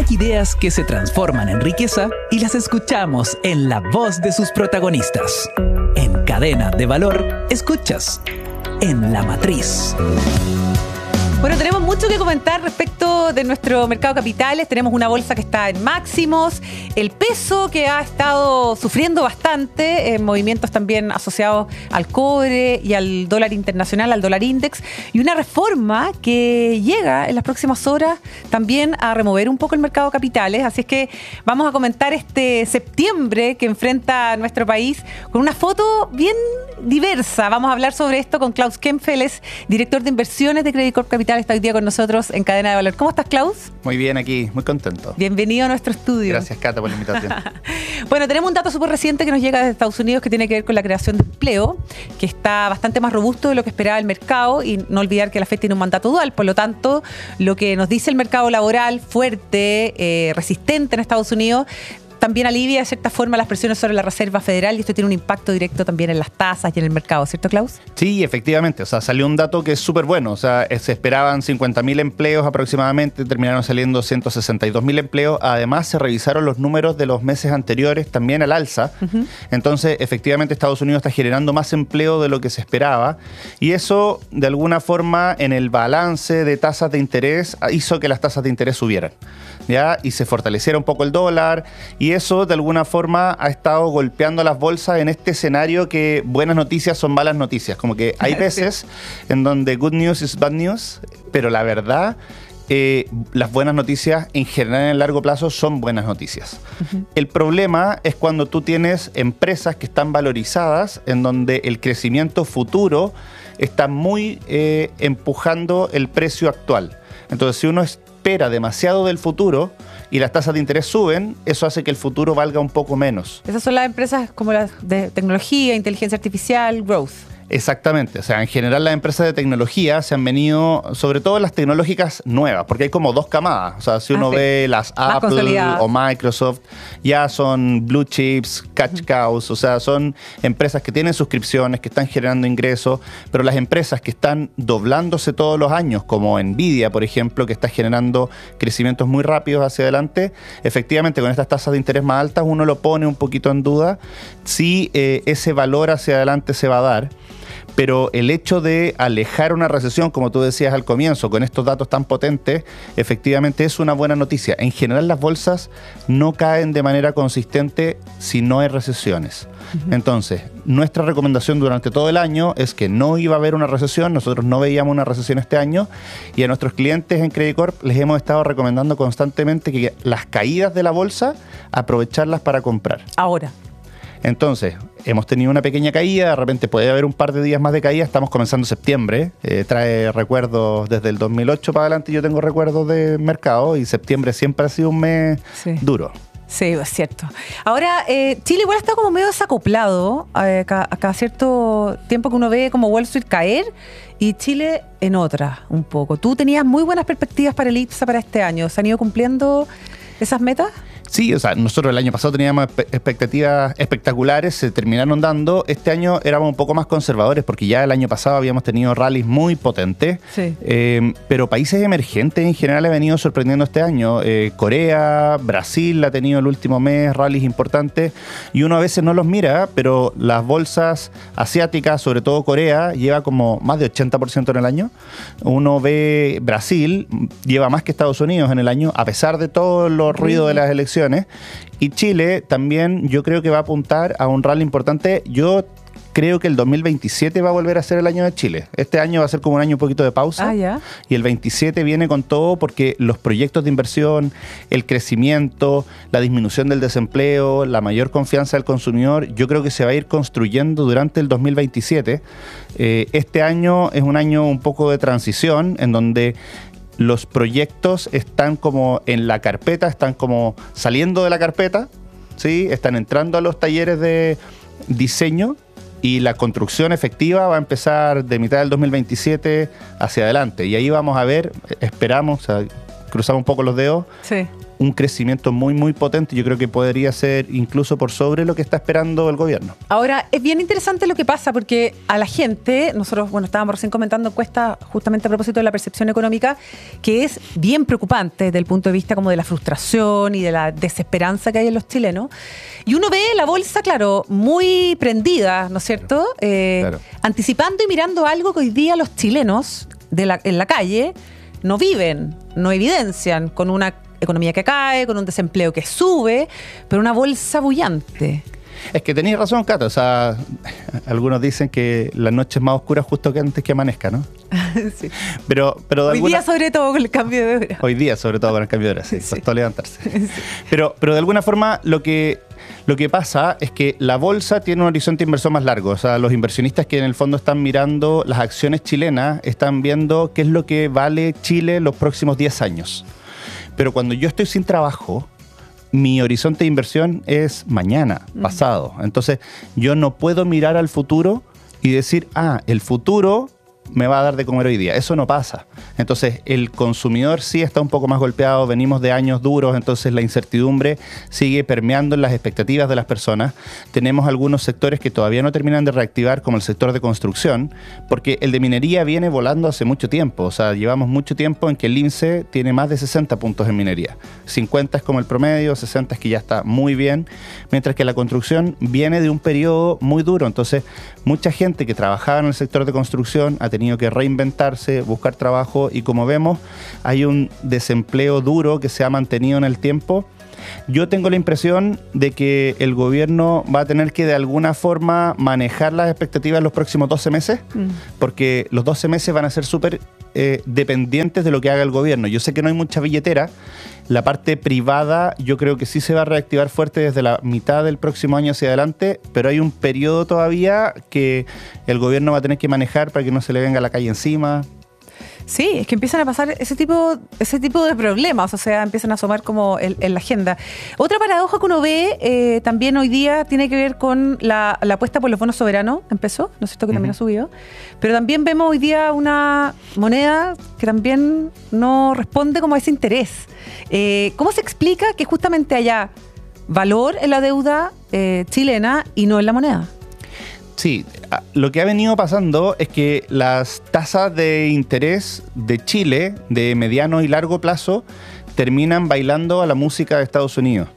Ideas que se transforman en riqueza y las escuchamos en la voz de sus protagonistas. En Cadena de Valor, escuchas En la Matriz. Bueno, tenemos mucho que comentar respecto de nuestro mercado de capitales. Tenemos una bolsa que está en máximos, el peso que ha estado sufriendo bastante, movimientos también asociados al cobre y al dólar internacional, al dólar index, y una reforma que llega en las próximas horas también a remover un poco el mercado de capitales. Así es que vamos a comentar este septiembre que enfrenta a nuestro país con una foto bien diversa. Vamos a hablar sobre esto con Klaus Kempf, él es director de inversiones de Credicorp Capital. Está hoy día con nosotros en Cadena de Valor. ¿Cómo estás, Klaus? Muy bien, aquí, muy contento. Bienvenido a nuestro estudio. Gracias, Cata, por la invitación. Bueno, tenemos un dato súper reciente que nos llega desde Estados Unidos que tiene que ver con la creación de empleo, que está bastante más robusto de lo que esperaba el mercado, y no olvidar que la FED tiene un mandato dual. Por lo tanto, lo que nos dice el mercado laboral fuerte, resistente en Estados Unidos, también alivia de cierta forma las presiones sobre la Reserva Federal, y esto tiene un impacto directo también en las tasas y en el mercado, ¿cierto, Klaus? Sí, efectivamente. O sea, salió un dato que es súper bueno. O sea, se esperaban 50.000 empleos aproximadamente, terminaron saliendo 162.000 empleos. Además, se revisaron los números de los meses anteriores también al alza. Entonces, efectivamente, Estados Unidos está generando más empleo de lo que se esperaba. Y eso, de alguna forma, en el balance de tasas de interés, hizo que las tasas de interés subieran, ¿ya? Y se fortaleciera un poco el dólar, y eso de alguna forma ha estado golpeando las bolsas en este escenario que buenas noticias son malas noticias, como que hay veces en donde good news is bad news, pero la verdad, las buenas noticias en general en el largo plazo son buenas noticias. El problema es cuando tú tienes empresas que están valorizadas, en donde el crecimiento futuro está muy empujando el precio actual. Entonces, si uno espera demasiado del futuro y las tasas de interés suben, eso hace que el futuro valga un poco menos. Esas son las empresas como las de tecnología, inteligencia artificial, growth. Exactamente, o sea, en general las empresas de tecnología se han venido, sobre todo las tecnológicas nuevas, porque hay como dos camadas. O sea, si uno ve las Apple o Microsoft, ya son blue chips, cash cows, o sea, son empresas que tienen suscripciones, que están generando ingresos, pero las empresas que están doblándose todos los años, como Nvidia, por ejemplo, que está generando crecimientos muy rápidos hacia adelante, efectivamente con estas tasas de interés más altas uno lo pone un poquito en duda si ese valor hacia adelante se va a dar. Pero el hecho de alejar una recesión, como tú decías al comienzo, con estos datos tan potentes, efectivamente es una buena noticia. En general las bolsas no caen de manera consistente si no hay recesiones. Entonces, nuestra recomendación durante todo el año es que no iba a haber una recesión, nosotros no veíamos una recesión este año, y a nuestros clientes en Credicorp les hemos estado recomendando constantemente que las caídas de la bolsa, aprovecharlas para comprar. Ahora. Entonces, hemos tenido una pequeña caída, de repente puede haber un par de días más de caída, estamos comenzando septiembre, trae recuerdos desde el 2008 para adelante, yo tengo recuerdos de mercado, y septiembre siempre ha sido un mes duro. Sí, es cierto. Ahora, Chile igual está como medio desacoplado cada cierto tiempo que uno ve como Wall Street caer y Chile en otra un poco. Tú tenías muy buenas perspectivas para el IPSA para este año. ¿Se han ido cumpliendo esas metas? Sí, o sea, nosotros el año pasado teníamos expectativas espectaculares, se terminaron dando. Este año éramos un poco más conservadores porque ya el año pasado habíamos tenido rallies muy potentes, pero países emergentes en general han venido sorprendiendo este año. Corea, Brasil ha tenido el último mes rallies importantes y uno a veces no los mira, pero las bolsas asiáticas, sobre todo Corea, lleva como más de 80% en el año. Uno ve Brasil, lleva más que Estados Unidos en el año, a pesar de todos los ruidos de las elecciones. Y Chile también yo creo que va a apuntar a un rally importante. Yo creo que el 2027 va a volver a ser el año de Chile. Este año va a ser como un año un poquito de pausa. Y el 27 viene con todo porque los proyectos de inversión, el crecimiento, la disminución del desempleo, la mayor confianza del consumidor, yo creo que se va a ir construyendo durante el 2027. Este año es un año un poco de transición en donde los proyectos están como en la carpeta, están como saliendo de la carpeta, ¿sí? Están entrando a los talleres de diseño y la construcción efectiva va a empezar de mitad del 2027 hacia adelante. Y ahí vamos a ver, esperamos, o sea, cruzamos un poco los dedos, un crecimiento muy, muy potente. Yo creo que podría ser incluso por sobre lo que está esperando el gobierno. Ahora, es bien interesante lo que pasa porque a la gente, nosotros, estábamos recién comentando encuestas justamente a propósito de la percepción económica, que es bien preocupante desde el punto de vista como de la frustración y de la desesperanza que hay en los chilenos. Y uno ve la bolsa, claro, muy prendida, ¿no es cierto? Claro. Anticipando y mirando algo que hoy día los chilenos en la calle no viven, no evidencian, con una economía que cae, con un desempleo que sube, pero una bolsa bullante. Es que tenéis razón, Cata. O sea, algunos dicen que la noche es más oscura justo que antes que amanezca, ¿no? Sí. Pero hoy día sobre todo con el cambio de hora. Hoy día sobre todo con el cambio de hora, sí. Sí. Costó levantarse. Sí. Pero de alguna forma lo que pasa es que la bolsa tiene un horizonte de inversión más largo. O sea, los inversionistas que en el fondo están mirando las acciones chilenas están viendo qué es lo que vale Chile los próximos 10 años. Pero cuando yo estoy sin trabajo, mi horizonte de inversión es mañana, pasado. Entonces, yo no puedo mirar al futuro y decir, el futuro me va a dar de comer hoy día. Eso no pasa. Entonces, el consumidor sí está un poco más golpeado, venimos de años duros, entonces la incertidumbre sigue permeando en las expectativas de las personas. Tenemos algunos sectores que todavía no terminan de reactivar, como el sector de construcción, porque el de minería viene volando hace mucho tiempo. O sea, llevamos mucho tiempo en que el INSE tiene más de 60 puntos en minería. 50 es como el promedio, 60 es que ya está muy bien, mientras que la construcción viene de un periodo muy duro. Entonces, mucha gente que trabajaba en el sector de construcción ha tenido que reinventarse, buscar trabajo, y como vemos, hay un desempleo duro que se ha mantenido en el tiempo. Yo tengo la impresión de que el gobierno va a tener que de alguna forma manejar las expectativas en los próximos 12 meses, porque los 12 meses van a ser súper dependientes de lo que haga el gobierno. Yo sé que no hay mucha billetera. La parte privada yo creo que sí se va a reactivar fuerte desde la mitad del próximo año hacia adelante, pero hay un periodo todavía que el gobierno va a tener que manejar para que no se le venga la calle encima. Sí, es que empiezan a pasar ese tipo de problemas, o sea, empiezan a asomar como en la agenda. Otra paradoja que uno ve también hoy día tiene que ver con la apuesta por los bonos soberanos, empezó, ¿no es cierto?, que también ha subido, pero también vemos hoy día una moneda que también no responde como a ese interés. ¿Cómo se explica que justamente haya valor en la deuda chilena y no en la moneda? Sí, lo que ha venido pasando es que las tasas de interés de Chile de mediano y largo plazo terminan bailando a la música de Estados Unidos.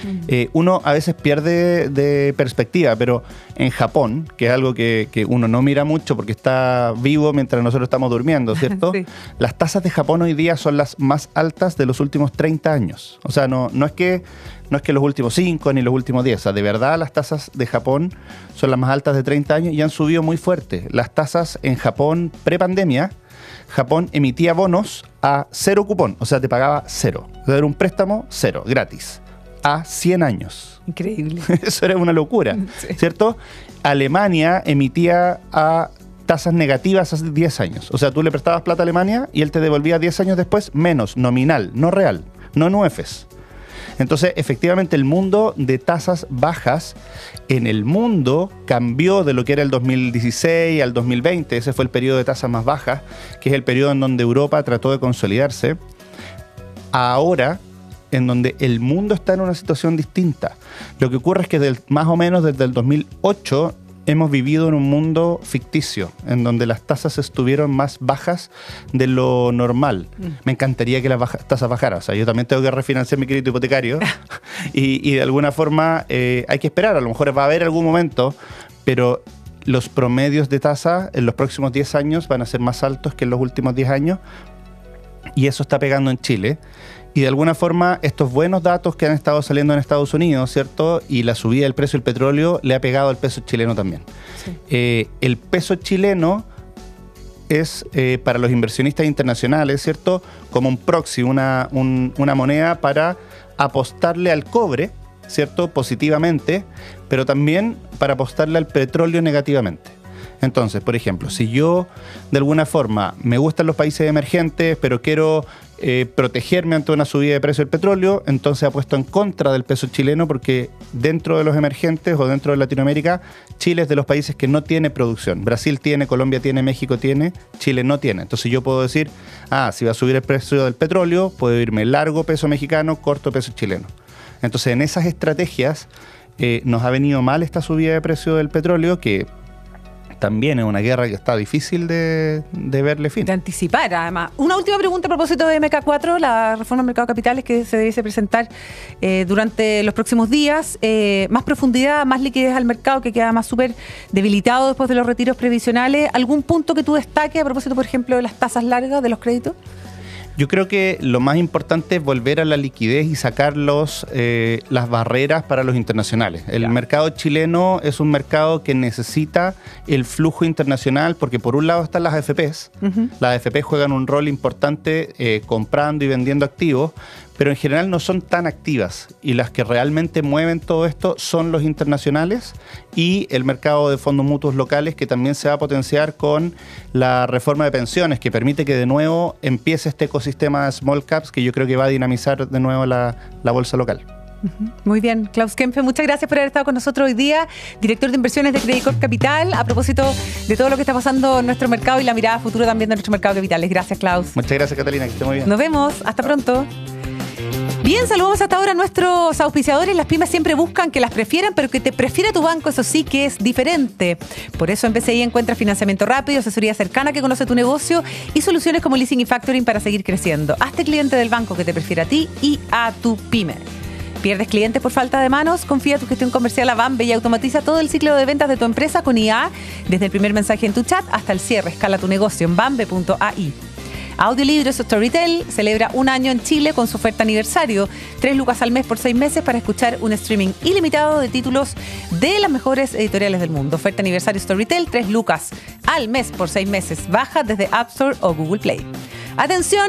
Uno a veces pierde de perspectiva, pero en Japón, que es algo que uno no mira mucho porque está vivo mientras nosotros estamos durmiendo, ¿cierto? Sí. Las tasas de Japón hoy día son las más altas de los últimos 30 años. O sea, no es que los últimos 5 ni los últimos 10. O sea, de verdad las tasas de Japón son las más altas de 30 años y han subido muy fuerte. Las tasas en Japón prepandemia, Japón emitía bonos a 0 cupón, o sea, te pagaba 0. O sea, era un préstamo 0, gratis, a 100 años. Increíble. Eso era una locura, sí. ¿Cierto? Alemania emitía a tasas negativas hace 10 años. O sea, tú le prestabas plata a Alemania y él te devolvía 10 años después menos, nominal, no real, no en UEFs. Entonces, efectivamente, el mundo de tasas bajas en el mundo cambió de lo que era el 2016 al 2020. Ese fue el periodo de tasas más bajas, que es el periodo en donde Europa trató de consolidarse. Ahora, en donde el mundo está en una situación distinta. Lo que ocurre es que más o menos desde el 2008 hemos vivido en un mundo ficticio, en donde las tasas estuvieron más bajas de lo normal. Me encantaría que las tasas bajaran. O sea, yo también tengo que refinanciar mi crédito hipotecario y de alguna forma hay que esperar. A lo mejor va a haber algún momento, pero los promedios de tasa en los próximos 10 años van a ser más altos que en los últimos 10 años y eso está pegando en Chile. Y de alguna forma estos buenos datos que han estado saliendo en Estados Unidos, ¿cierto? Y la subida del precio del petróleo le ha pegado al peso chileno también. Sí. El peso chileno es para los inversionistas internacionales, ¿cierto? Como un proxy, una moneda para apostarle al cobre, ¿cierto? Positivamente, pero también para apostarle al petróleo negativamente. Entonces, por ejemplo, si yo de alguna forma me gustan los países emergentes, pero quiero protegerme ante una subida de precio del petróleo, entonces apuesto en contra del peso chileno porque dentro de los emergentes o dentro de Latinoamérica, Chile es de los países que no tiene producción. Brasil tiene, Colombia tiene, México tiene, Chile no tiene. Entonces yo puedo decir, si va a subir el precio del petróleo, puedo irme largo peso mexicano, corto peso chileno. Entonces en esas estrategias nos ha venido mal esta subida de precio del petróleo que también es una guerra que está difícil de verle fin. De anticipar, además. Una última pregunta a propósito de MK4, la reforma del mercado de capitales que se debiese presentar durante los próximos días. Más profundidad, más liquidez al mercado que queda más súper debilitado después de los retiros previsionales. ¿Algún punto que tú destaques a propósito, por ejemplo, de las tasas largas de los créditos? Yo creo que lo más importante es volver a la liquidez y sacar las barreras para los internacionales. El mercado chileno es un mercado que necesita el flujo internacional porque por un lado están las AFPs. Las AFPs juegan un rol importante comprando y vendiendo activos, pero en general no son tan activas y las que realmente mueven todo esto son los internacionales y el mercado de fondos mutuos locales que también se va a potenciar con la reforma de pensiones que permite que de nuevo empiece este ecosistema de small caps que yo creo que va a dinamizar de nuevo la bolsa local. Muy bien, Klaus Kempfe, muchas gracias por haber estado con nosotros hoy día, director de inversiones de Credit Corp Capital, a propósito de todo lo que está pasando en nuestro mercado y la mirada futuro también de nuestro mercado de capitales. Gracias, Klaus. Muchas gracias, Catalina, que esté muy bien. Nos vemos, hasta pronto. Bien, saludamos hasta ahora a nuestros auspiciadores. Las pymes siempre buscan que las prefieran, pero que te prefiera tu banco, eso sí que es diferente. Por eso en BCI encuentras financiamiento rápido, asesoría cercana que conoce tu negocio y soluciones como leasing y factoring para seguir creciendo. Hazte cliente del banco que te prefiere a ti y a tu pyme. ¿Pierdes clientes por falta de manos? Confía tu gestión comercial a Bambe y automatiza todo el ciclo de ventas de tu empresa con IA, desde el primer mensaje en tu chat hasta el cierre. Escala tu negocio en bambe.ai. Audiolibros Storytel celebra un año en Chile con su oferta aniversario. 3 lucas al mes por 6 meses para escuchar un streaming ilimitado de títulos de las mejores editoriales del mundo. Oferta aniversario Storytel, 3 lucas al mes por 6 meses. Baja desde App Store o Google Play. Atención,